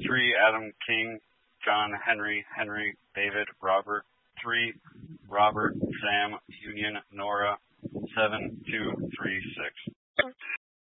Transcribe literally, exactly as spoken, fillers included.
Three, Adam King, John, Henry, Henry, David, Robert. Three, Robert, Sam, Union, Nora. Seven, two, three, six.